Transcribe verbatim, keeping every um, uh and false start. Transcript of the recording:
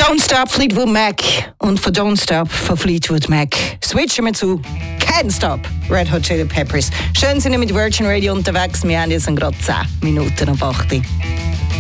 Don't Stop Fleetwood Mac und von Don't Stop von Fleetwood Mac switchen wir zu Can't Stop Red Hot Chili Peppers. Schön sind wir mit Virgin Radio unterwegs. Wir haben jetzt gerade zehn Minuten auf acht.